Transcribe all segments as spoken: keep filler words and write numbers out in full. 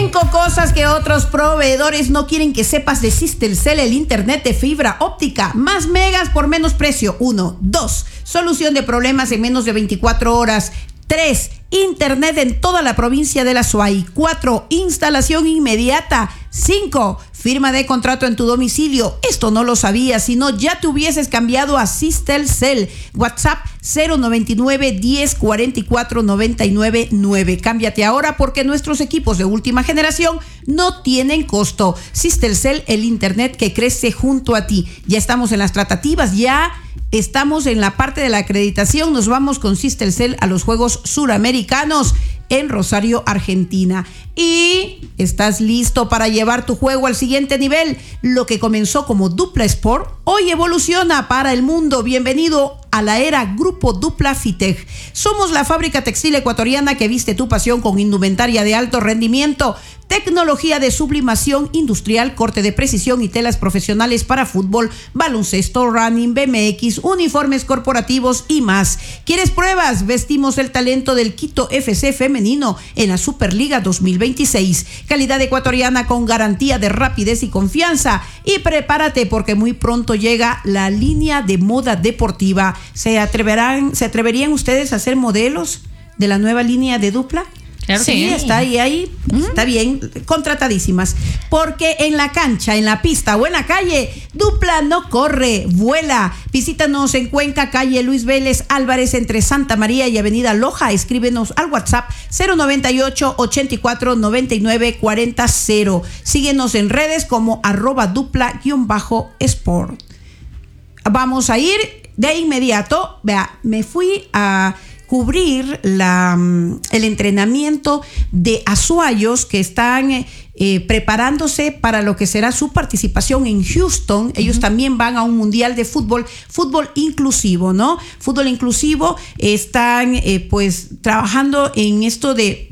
Cinco cosas que otros proveedores no quieren que sepas de Sistelcel, el internet de fibra óptica. Más megas por menos precio. Uno. Dos. Solución de problemas en menos de veinticuatro horas. Tres. Internet en toda la provincia de La Suay. Cuatro. Instalación inmediata. Cinco. Firma de contrato en tu domicilio. Esto no lo sabías, sino ya te hubieses cambiado a Sistelcel. WhatsApp cero noventa y nueve, diez, cuarenta y cuatro, noventa y nueve, nueve. Cámbiate ahora porque nuestros equipos de última generación no tienen costo. Sistelcel, el internet que crece junto a ti. Ya estamos en las tratativas, ya estamos en la parte de la acreditación. Nos vamos con Sistelcel a los Juegos Suramericanos en Rosario, Argentina. Y estás listo para llevar tu juego al siguiente nivel. Lo que comenzó como Dupla Sport hoy evoluciona para el mundo. Bienvenido a la era Grupo Dupla Fitech. Somos la fábrica textil ecuatoriana que viste tu pasión con indumentaria de alto rendimiento, tecnología de sublimación industrial, corte de precisión y telas profesionales para fútbol, baloncesto, running, B M X, uniformes corporativos y más. ¿Quieres pruebas? Vestimos el talento del Quito F C femenino en la Superliga dos mil veintiséis. Calidad ecuatoriana con garantía de rapidez y confianza. Y prepárate porque muy pronto llega la línea de moda deportiva. ¿Se atreverán, se atreverían ustedes a ser modelos de la nueva línea de Dupla? Claro sí, sí, está ahí, ahí, uh-huh. Está bien, contratadísimas. Porque en la cancha, en la pista o en la calle, Dupla no corre, vuela. Visítanos en Cuenca, calle Luis Vélez Álvarez, entre Santa María y Avenida Loja. Escríbenos al WhatsApp cero noventa y ocho, ochenta y cuatro, noventa y nueve, cuarenta, cero. Síguenos en redes como arroba dupla guión bajo sport. Vamos a ir de inmediato. Vea, me fui a cubrir la, el entrenamiento de azuayos que están eh, preparándose para lo que será su participación en Houston. Ellos uh-huh. también van a un mundial de fútbol, fútbol inclusivo, ¿no? Fútbol inclusivo, están eh, pues trabajando en esto de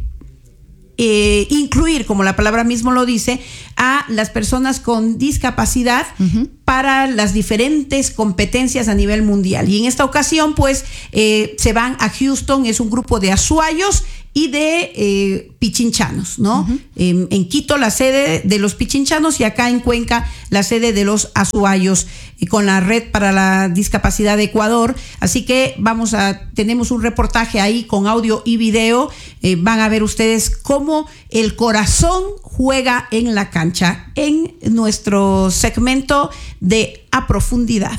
Eh, incluir, como la palabra mismo lo dice, a las personas con discapacidad uh-huh. para las diferentes competencias a nivel mundial. Y en esta ocasión, pues, eh, se van a Houston, es un grupo de azuayos y de eh, pichinchanos, ¿no? Uh-huh. En, en Quito la sede de los pichinchanos y acá en Cuenca la sede de los azuayos, y con la Red para la Discapacidad de Ecuador. Así que vamos a, tenemos un reportaje ahí con audio y video. Eh, van a ver ustedes cómo el corazón juega en la cancha en nuestro segmento de A Profundidad.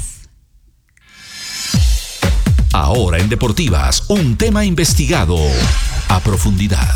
Ahora en Deportivas, un tema investigado a profundidad.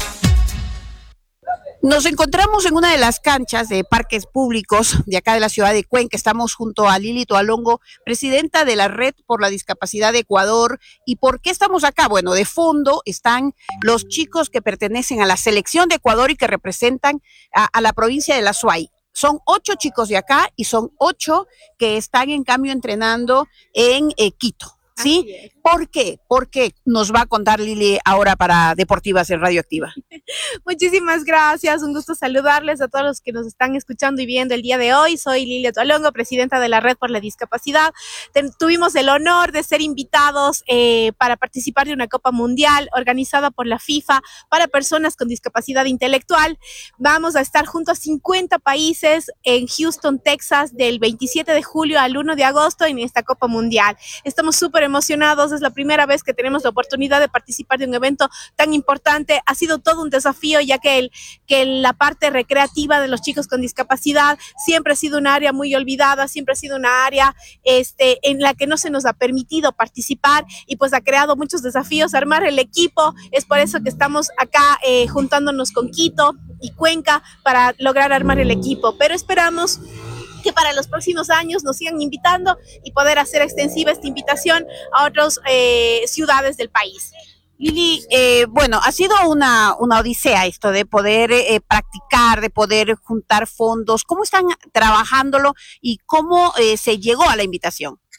Nos encontramos en una de las canchas de parques públicos de acá de la ciudad de Cuenca. Estamos junto a Lili Toalongo, presidenta de la Red por la Discapacidad de Ecuador. ¿Y por qué estamos acá? Bueno, de fondo están los chicos que pertenecen a la selección de Ecuador y que representan a, a la provincia de La Suay. Son ocho chicos de acá y son ocho que están en cambio entrenando en eh, Quito. ¿Sí? ¿Por qué? ¿Por qué? Nos va a contar Lili ahora para Deportivas en Radioactiva. Muchísimas gracias, un gusto saludarles a todos los que nos están escuchando y viendo el día de hoy. Soy Lilia Toalongo, presidenta de la Red por la Discapacidad. Ten, tuvimos el honor de ser invitados eh, para participar de una Copa Mundial organizada por la FIFA para personas con discapacidad intelectual. Vamos a estar junto a cincuenta países en Houston, Texas, del veintisiete de julio al uno de agosto en esta Copa Mundial. Estamos súper emocionados, es la primera vez que tenemos la oportunidad de participar de un evento tan importante. Ha sido todo un desafío, ya que, el, que la parte recreativa de los chicos con discapacidad siempre ha sido un área muy olvidada, siempre ha sido una área este, en la que no se nos ha permitido participar y pues ha creado muchos desafíos armar el equipo. Es por eso que estamos acá eh, juntándonos con Quito y Cuenca para lograr armar el equipo, pero esperamos que para los próximos años nos sigan invitando y poder hacer extensiva esta invitación a otras eh, ciudades del país. Lili, eh, bueno, ha sido una, una odisea esto de poder eh, practicar, de poder juntar fondos. ¿Cómo están trabajándolo y cómo eh, se llegó a la invitación?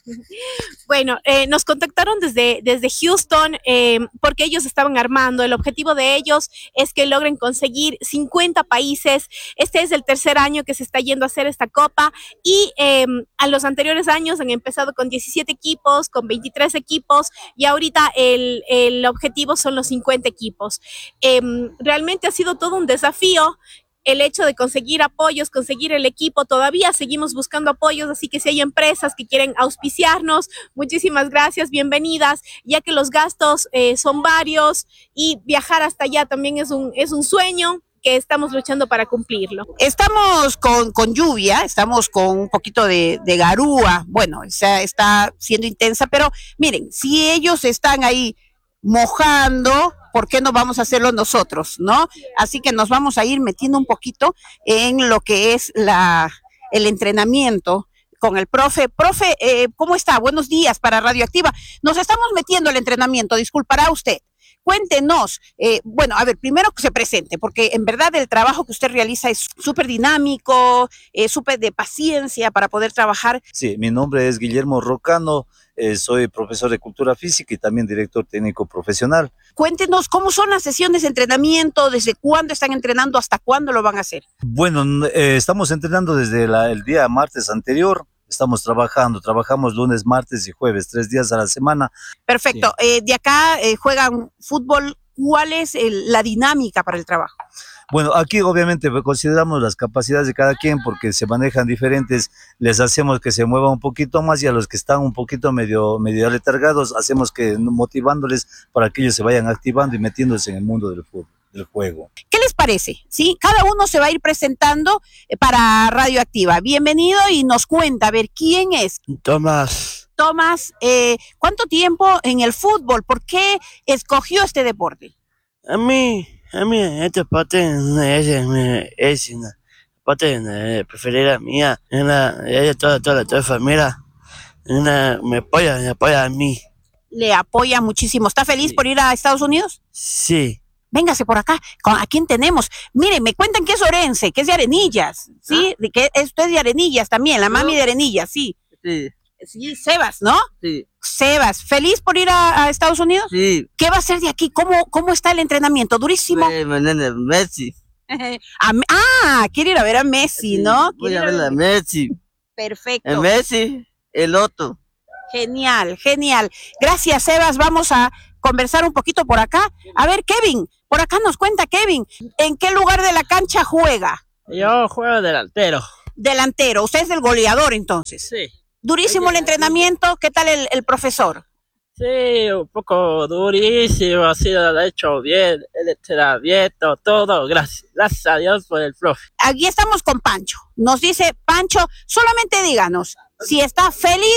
Bueno, eh, nos contactaron desde, desde Houston eh, porque ellos estaban armando. El objetivo de ellos es que logren conseguir cincuenta países. Este es el tercer año que se está yendo a hacer esta copa y eh, a los anteriores años han empezado con diecisiete equipos, con veintitrés equipos y ahorita el, el objetivo son los cincuenta equipos. Eh, realmente ha sido todo un desafío. El hecho de conseguir apoyos, conseguir el equipo, todavía seguimos buscando apoyos, así que si hay empresas que quieren auspiciarnos, muchísimas gracias, bienvenidas, ya que los gastos eh, son varios y viajar hasta allá también es un, es un sueño que estamos luchando para cumplirlo. Estamos con, con lluvia, estamos con un poquito de, de garúa, bueno, o sea, está siendo intensa, pero miren, si ellos están ahí mojando, ¿por qué no vamos a hacerlo nosotros, no? Así que nos vamos a ir metiendo un poquito en lo que es la, el entrenamiento con el profe. Profe, eh, ¿cómo está? Buenos días para Radioactiva. Nos estamos metiendo el entrenamiento, disculpará usted. Cuéntenos, eh, bueno, a ver, primero que se presente, porque en verdad el trabajo que usted realiza es súper dinámico, eh, súper de paciencia para poder trabajar. Sí, mi nombre es Guillermo Rocano, eh, soy profesor de cultura física y también director técnico profesional. Cuéntenos cómo son las sesiones de entrenamiento, desde cuándo están entrenando, hasta cuándo lo van a hacer. Bueno, eh, estamos entrenando desde la, el día martes anterior. Estamos trabajando, trabajamos lunes, martes y jueves, tres días a la semana. Perfecto. Sí. Eh, de acá eh, juegan fútbol. ¿Cuál es el, la dinámica para el trabajo? Bueno, aquí obviamente consideramos las capacidades de cada quien porque se manejan diferentes, les hacemos que se muevan un poquito más y a los que están un poquito medio, medio retargados, hacemos que motivándoles para que ellos se vayan activando y metiéndose en el mundo del fútbol, del juego. ¿Qué les parece? ¿Sí? Cada uno se va a ir presentando para Radioactiva. Bienvenido y nos cuenta, a ver, ¿quién es? Tomás. Tomás, eh, ¿cuánto tiempo en el fútbol? ¿Por qué escogió este deporte? A mí, a mí, este deporte es, es una parte preferida mía. Una, ella, toda, toda, toda la familia una, me apoya, me apoya a mí. Le apoya muchísimo. ¿Está feliz sí. por ir a Estados Unidos? Sí. Véngase por acá. ¿A quién tenemos? Miren, me cuentan que es orense, que es de Arenillas, ¿sí? ¿Ah? Que usted es de Arenillas también, la mami de Arenillas, sí. Sí. Sí, Sebas, ¿no? Sí. Sebas, ¿feliz por ir a, a Estados Unidos? Sí. ¿Qué va a hacer de aquí? ¿Cómo, cómo está el entrenamiento? ¿Durísimo? Messi. a, ah, quiere ir a ver a Messi, sí, ¿no? Voy a ver a Messi. Perfecto. El Messi, el otro. Genial, genial. Gracias, Sebas. Vamos a conversar un poquito por acá. A ver, Kevin, por acá nos cuenta Kevin, ¿en qué lugar de la cancha juega? Yo juego delantero. Delantero, usted es el goleador entonces. Sí. Durísimo el entrenamiento, ¿qué tal el, el profesor? Sí, un poco durísimo, así lo ha hecho bien, el entrenamiento, todo, gracias, gracias a Dios por el profe. Aquí estamos con Pancho, nos dice Pancho, solamente díganos si está feliz